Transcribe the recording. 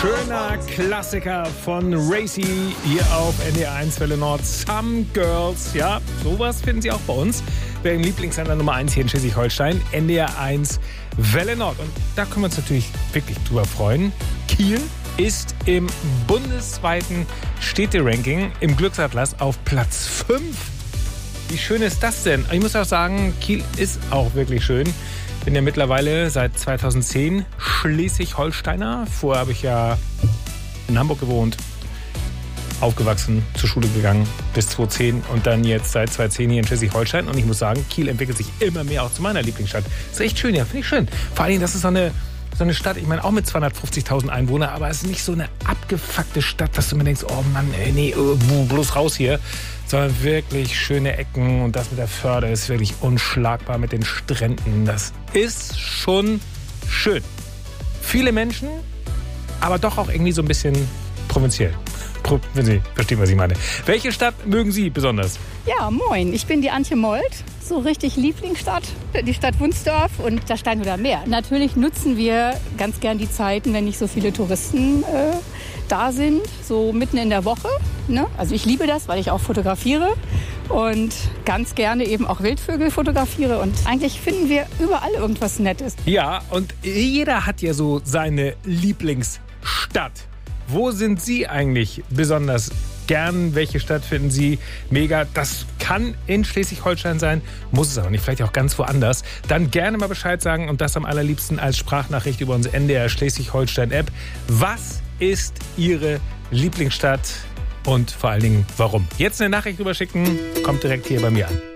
Schöner Klassiker von Racy hier auf NDR1 Welle Nord. Some Girls, ja, sowas finden Sie auch bei uns. Bei Ihrem Lieblingssender Nummer 1 hier in Schleswig-Holstein, NDR1 Welle Nord. Und da können wir uns natürlich wirklich drüber freuen. Kiel ist im bundesweiten Städteranking im Glücksatlas auf Platz 5. Wie schön ist das denn? Ich muss auch sagen, Kiel ist auch wirklich schön. Bin ja mittlerweile seit 2010 Schleswig-Holsteiner. Vorher habe ich ja in Hamburg gewohnt, aufgewachsen, zur Schule gegangen bis 2010 und dann jetzt seit 2010 hier in Schleswig-Holstein. Und ich muss sagen, Kiel entwickelt sich immer mehr auch zu meiner Lieblingsstadt. Ist echt schön, ja, finde ich schön. Vor allem, das ist so eine Stadt, ich meine auch mit 250.000 Einwohnern, aber es ist nicht so eine abgefuckte Stadt, dass du mir denkst, oh Mann, ey, nee, bloß raus hier. Sondern wirklich schöne Ecken und das mit der Förde ist wirklich unschlagbar mit den Stränden. Das ist schon schön. Viele Menschen, aber doch auch irgendwie so ein bisschen provinziell. Wenn Sie verstehen, was ich meine. Welche Stadt mögen Sie besonders? Ja, moin, ich bin die Antje Molt. So richtig Lieblingsstadt, die Stadt Wunsdorf und das Steinhuder Meer. Natürlich nutzen wir ganz gern die Zeiten, wenn nicht so viele Touristen da sind, so mitten in der Woche. Ne? Also ich liebe das, weil ich auch fotografiere und ganz gerne eben auch Wildvögel fotografiere. Und eigentlich finden wir überall irgendwas Nettes. Ja, und jeder hat ja so seine Lieblingsstadt. Wo sind Sie eigentlich besonders gern? Welche Stadt finden Sie mega? Das kann in Schleswig-Holstein sein, muss es aber nicht, vielleicht auch ganz woanders. Dann gerne mal Bescheid sagen und das am allerliebsten als Sprachnachricht über unsere NDR Schleswig-Holstein-App. Was ist Ihre Lieblingsstadt und vor allen Dingen warum? Jetzt eine Nachricht rüberschicken, kommt direkt hier bei mir an.